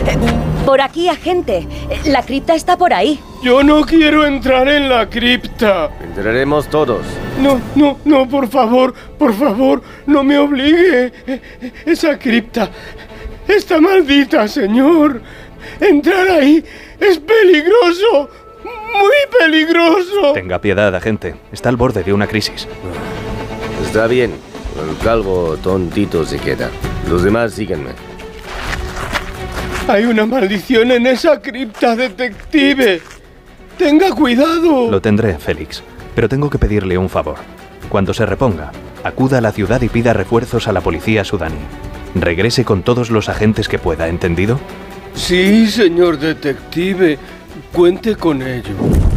Por aquí, agente. La cripta está por ahí. Yo no quiero entrar en la cripta. Entraremos todos. No, por favor, no me obligue. Esa cripta está maldita, señor. Entrar ahí es peligroso, muy peligroso. Tenga piedad, agente. Está al borde de una crisis. Está bien. El calvo tontito se queda. Los demás síguenme. Hay una maldición en esa cripta, detective. Tenga cuidado. Lo tendré, Félix. Pero tengo que pedirle un favor. Cuando se reponga, acuda a la ciudad y pida refuerzos a la policía sudaní. Regrese con todos los agentes que pueda, ¿entendido? Sí, señor detective. Cuente con ello.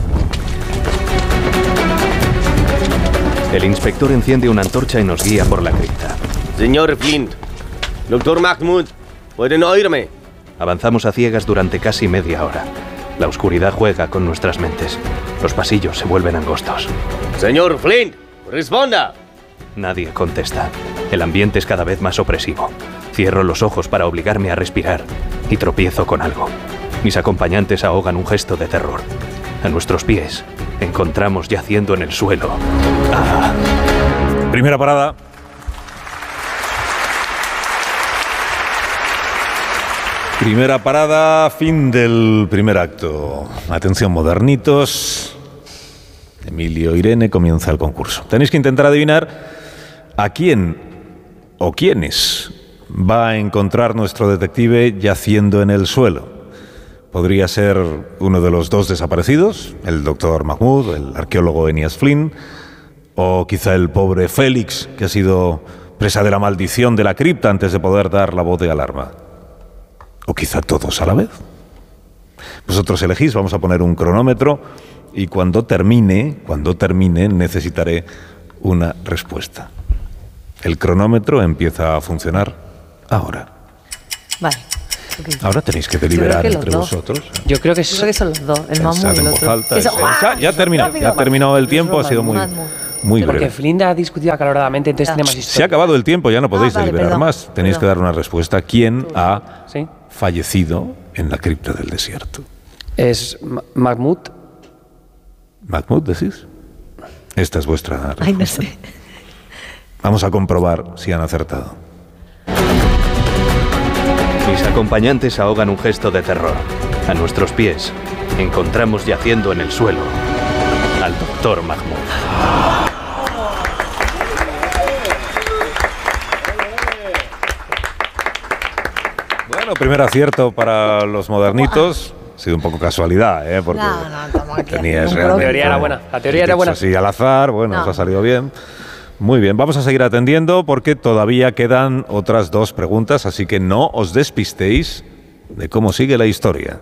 El inspector enciende una antorcha y nos guía por la cripta. Señor Flint, Dr. Mahmoud, ¿pueden oírme? Avanzamos a ciegas durante casi media hora. La oscuridad juega con nuestras mentes. Los pasillos se vuelven angostos. Señor Flint, responda. Nadie contesta. El ambiente es cada vez más opresivo. Cierro los ojos para obligarme a respirar y tropiezo con algo. Mis acompañantes ahogan un gesto de terror. A nuestros pies encontramos yaciendo en el suelo. ¡Ah! Primera parada. Primera parada, fin del primer acto. Atención, modernitos. Emilio, Irene, comienza el concurso. Tenéis que intentar adivinar a quién o quiénes va a encontrar nuestro detective yaciendo en el suelo. Podría ser uno de los dos desaparecidos, el doctor Mahmoud, el arqueólogo Eneas Flynn, o quizá el pobre Félix, que ha sido presa de la maldición de la cripta antes de poder dar la voz de alarma. O quizá todos a la vez. Vosotros elegís, vamos a poner un cronómetro y cuando termine, necesitaré una respuesta. El cronómetro empieza a funcionar ahora. Vale. Okay. Ahora tenéis que deliberar entre vosotros. Yo creo que son los dos, el Mahmoud y el otro. Ya ha terminado el tiempo, ha sido muy breve. Porque Flynn ha discutido acaloradamente, entonces tiene más historia. Se ha acabado el tiempo, ya no podéis deliberar más. Tenéis que dar una respuesta. ¿Quién ha fallecido en la cripta del desierto? Es Mahmoud. ¿Mahmoud decís? Esta es vuestra respuesta. Ay, no sé. Vamos a comprobar si han acertado. Mis acompañantes ahogan un gesto de terror. A nuestros pies encontramos yaciendo en el suelo al doctor Mahmoud. Bueno, primer acierto para los modernitos. Ha sido un poco casualidad, porque tenías realmente... La teoría era buena. La teoría era buena. Así al azar, os ha salido bien. Muy bien, vamos a seguir atendiendo porque todavía quedan otras dos preguntas, así que no os despistéis de cómo sigue la historia.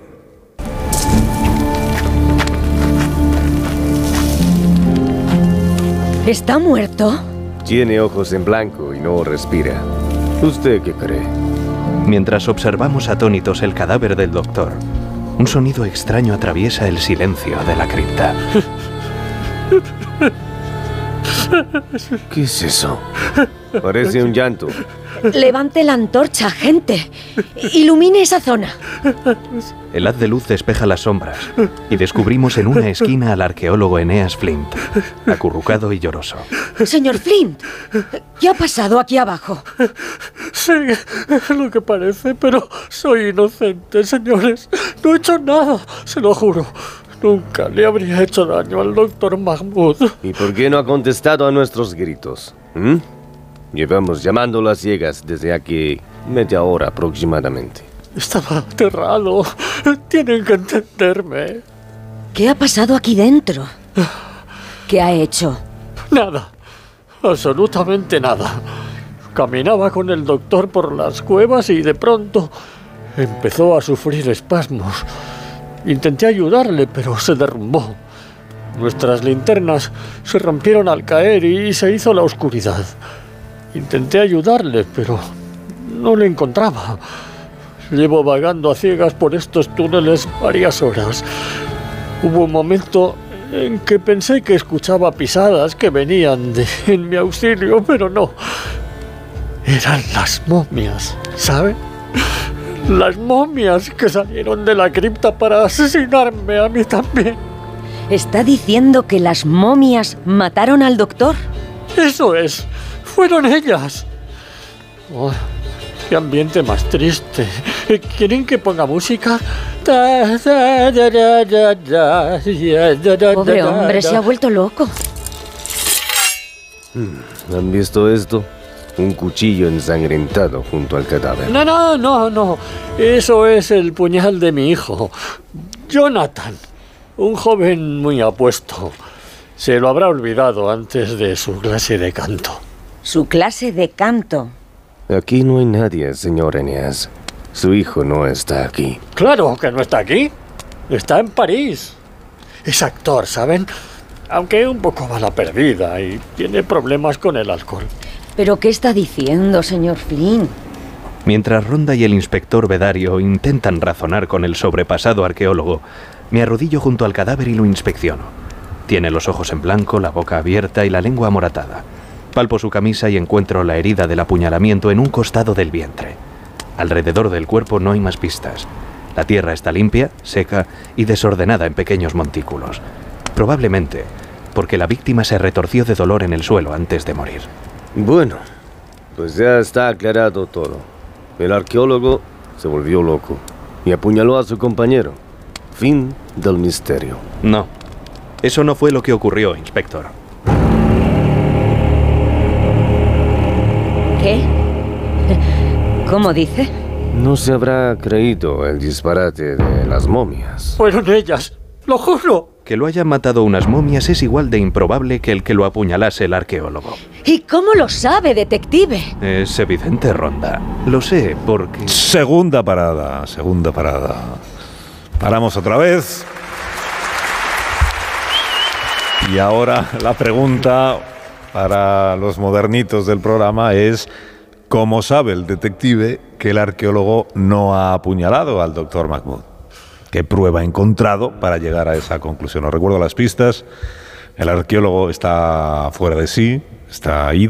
¿Está muerto? Tiene ojos en blanco y no respira. ¿Usted qué cree? Mientras observamos atónitos el cadáver del doctor, un sonido extraño atraviesa el silencio de la cripta. ¿Qué es eso? Parece un llanto. Levante la antorcha, gente. Ilumine esa zona. El haz de luz despeja las sombras y descubrimos en una esquina al arqueólogo Eneas Flint, acurrucado y lloroso. Señor Flint, ¿qué ha pasado aquí abajo? Sí, es lo que parece, pero soy inocente, señores. No he hecho nada, se lo juro. Nunca le habría hecho daño al doctor Mahmoud. ¿Y por qué no ha contestado a nuestros gritos? Llevamos llamándolo a ciegas desde aquí media hora aproximadamente. Estaba aterrado. Tienen que entenderme. ¿Qué ha pasado aquí dentro? ¿Qué ha hecho? Nada. Absolutamente nada. Caminaba con el doctor por las cuevas y de pronto empezó a sufrir espasmos. Intenté ayudarle, pero se derrumbó. Nuestras linternas se rompieron al caer y se hizo la oscuridad. Intenté ayudarle, pero no le encontraba. Llevo vagando a ciegas por estos túneles varias horas. Hubo un momento en que pensé que escuchaba pisadas que venían en mi auxilio, pero no. Eran las momias, ¿sabe? Las momias que salieron de la cripta para asesinarme a mí también. ¿Está diciendo que las momias mataron al doctor? Eso es. Fueron ellas. Oh, qué ambiente más triste. ¿Quieren que ponga música? Pobre hombre, se ha vuelto loco. ¿Han visto esto? Un cuchillo ensangrentado junto al cadáver. No. Eso es el puñal de mi hijo, Jonathan. Un joven muy apuesto. Se lo habrá olvidado antes de su clase de canto. ¿Su clase de canto? Aquí no hay nadie, señor Eneas. Su hijo no está aquí. Claro que no está aquí. Está en París. Es actor, ¿saben? Aunque un poco mala perdida y tiene problemas con el alcohol. ¿Pero qué está diciendo, señor Flynn? Mientras Ronda y el inspector Bedario intentan razonar con el sobrepasado arqueólogo, me arrodillo junto al cadáver y lo inspecciono. Tiene los ojos en blanco, la boca abierta y la lengua amoratada. Palpo su camisa y encuentro la herida del apuñalamiento en un costado del vientre. Alrededor del cuerpo no hay más pistas. La tierra está limpia, seca y desordenada en pequeños montículos. Probablemente porque la víctima se retorció de dolor en el suelo antes de morir. Bueno, pues ya está aclarado todo. El arqueólogo se volvió loco y apuñaló a su compañero. Fin del misterio. No, eso no fue lo que ocurrió, inspector. ¿Qué? ¿Cómo dice? No se habrá creído el disparate de las momias. Fueron ellas, lo juro. Que lo hayan matado unas momias es igual de improbable que el que lo apuñalase el arqueólogo. ¿Y cómo lo sabe, detective? Es evidente, Ronda. Lo sé porque... Segunda parada. Paramos otra vez. Y ahora la pregunta para los modernitos del programa es: ¿cómo sabe el detective que el arqueólogo no ha apuñalado al doctor Mahmoud? ¿Qué prueba ha encontrado para llegar a esa conclusión? Os recuerdo las pistas. El arqueólogo está fuera de sí, está ido.